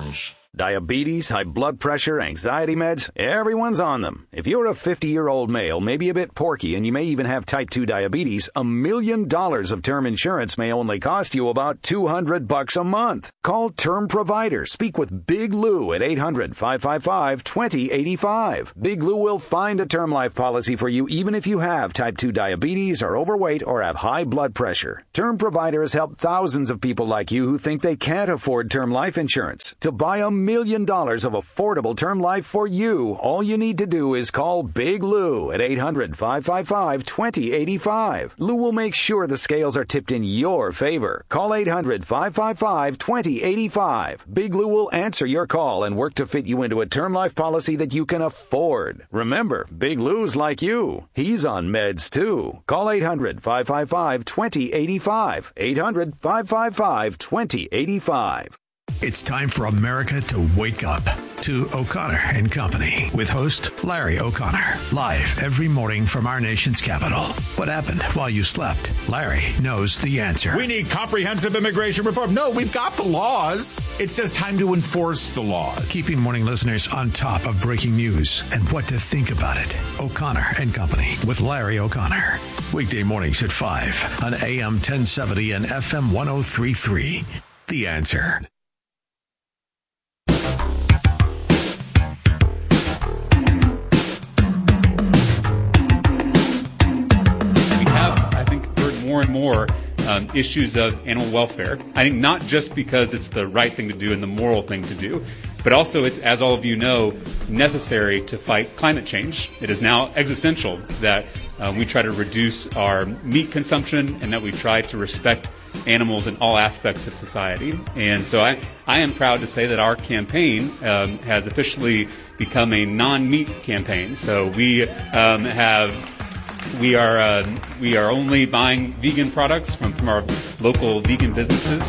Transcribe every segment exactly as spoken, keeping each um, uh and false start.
challenge. Diabetes, high blood pressure, anxiety meds, everyone's on them. If you're a fifty-year-old male, maybe a bit porky, and you may even have type two diabetes, a million dollars of term insurance may only cost you about two hundred bucks a month. Call Term Provider. Speak with Big Lou at eight hundred, five five five, two zero eight five. Big Lou will find a term life policy for you even if you have type two diabetes, are overweight, or have high blood pressure. Term Provider has helped thousands of people like you who think they can't afford term life insurance. To buy a million dollars of affordable term life for you, all you need to do is call Big Lou at eight hundred, five five five, two zero eight five. Lou will make sure the scales are tipped in your favor. Call eight hundred, five five five, two zero eight five. Big Lou will answer your call and work to fit you into a term life policy that you can afford. Remember, Big Lou's like you. He's on meds too. Call eight hundred, five five five, two zero eight five. eight hundred, five five five, two zero eight five. It's time for America to wake up to O'Connor and Company with host Larry O'Connor. Live every morning from our nation's capital. What happened while you slept? Larry knows the answer. We need comprehensive immigration reform. No, we've got the laws. It's just time to enforce the laws. Keeping morning listeners on top of breaking news and what to think about it. O'Connor and Company with Larry O'Connor. Weekday mornings at five on A M ten seventy and F M ten thirty-three. The Answer. More and more um, issues of animal welfare. I think not just because it's the right thing to do and the moral thing to do, but also it's, as all of you know, necessary to fight climate change. It is now existential that uh, we try to reduce our meat consumption and that we try to respect animals in all aspects of society. And so I, I am proud to say that our campaign um, has officially become a non-meat campaign. So we um, have We are uh, we are only buying vegan products from, from our local vegan businesses.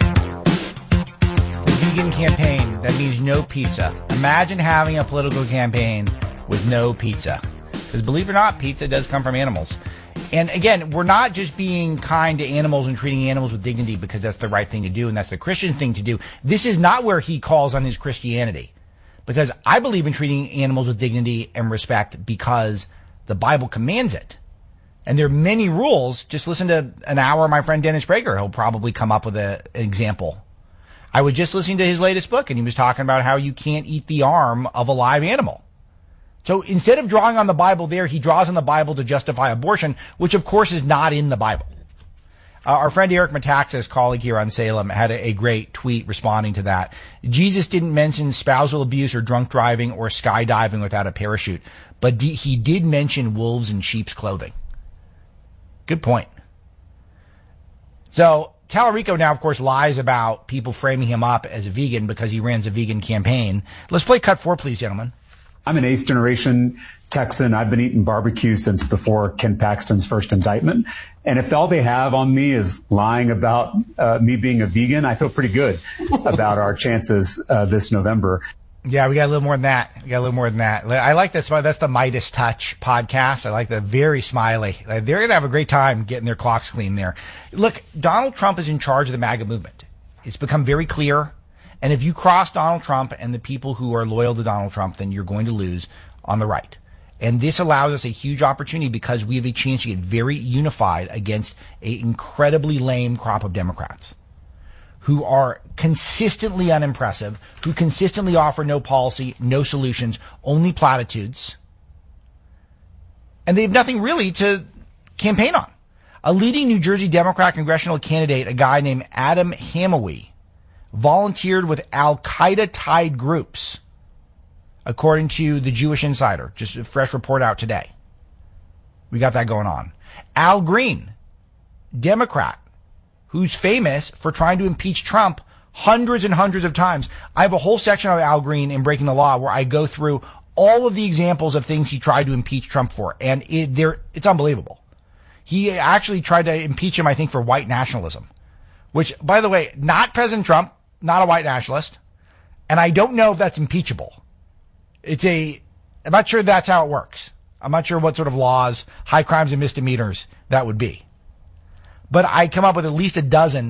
The vegan campaign, that means no pizza. Imagine having a political campaign with no pizza. Because believe it or not, pizza does come from animals. And again, we're not just being kind to animals and treating animals with dignity because that's the right thing to do and that's the Christian thing to do. This is not where he calls on his Christianity. Because I believe in treating animals with dignity and respect because the Bible commands it. And there are many rules. Just listen to an hour of my friend Dennis Prager. He'll probably come up with a, an example. I was just listening to his latest book, and he was talking about how you can't eat the arm of a live animal. So instead of drawing on the Bible there, he draws on the Bible to justify abortion, which of course is not in the Bible. Uh, our friend Eric Metaxas, colleague here on Salem, had a, a great tweet responding to that. Jesus didn't mention spousal abuse or drunk driving or skydiving without a parachute, but d- he did mention wolves in sheep's clothing. Good point. So Tallarico now, of course, lies about people framing him up as a vegan because he runs a vegan campaign. Let's play cut four, please, gentlemen. I'm an eighth generation Texan. I've been eating barbecue since before Ken Paxton's first indictment. And if all they have on me is lying about uh, me being a vegan, I feel pretty good about our chances uh, this November. Yeah, we got a little more than that. We got a little more than that. I like this one. That's the Midas Touch podcast. I like the very smiley. They're going to have a great time getting their clocks clean there. Look, Donald Trump is in charge of the MAGA movement. It's become very clear. And if you cross Donald Trump and the people who are loyal to Donald Trump, then you're going to lose on the right. And this allows us a huge opportunity because we have a chance to get very unified against an incredibly lame crop of Democrats who are consistently unimpressive, who consistently offer no policy, no solutions, only platitudes. And they have nothing really to campaign on. A leading New Jersey Democrat congressional candidate, a guy named Adam Hamawi, volunteered with Al-Qaeda-tied groups, according to the Jewish Insider. Just a fresh report out today. We got that going on. Al Green, Democrat, who's famous for trying to impeach Trump hundreds and hundreds of times. I have a whole section of Al Green in Breaking the Law where I go through all of the examples of things he tried to impeach Trump for, and it, they're, it's unbelievable. He actually tried to impeach him, I think, for white nationalism, which, by the way, not President Trump, not a white nationalist, and I don't know if that's impeachable. It's a, I'm not sure that's how it works. I'm not sure what sort of laws, high crimes and misdemeanors that would be. But I come up with at least a dozen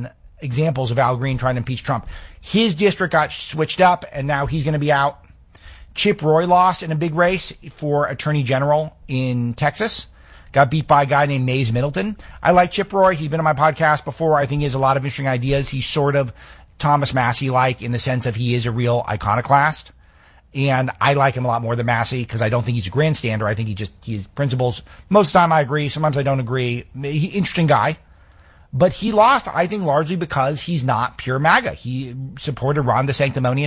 examples of Al Green trying to impeach Trump. His district got switched up, and now he's going to be out. Chip Roy lost in a big race for Attorney General in Texas. Got beat by a guy named Mays Middleton. I like Chip Roy. He's been on my podcast before. I think he has a lot of interesting ideas. He's sort of Thomas Massey-like in the sense of he is a real iconoclast. And I like him a lot more than Massey because I don't think he's a grandstander. I think he just, he's principles. Most of the time I agree. Sometimes I don't agree. He, interesting guy. But he lost, I think, largely because he's not pure MAGA. He supported Ron DeSanctimonious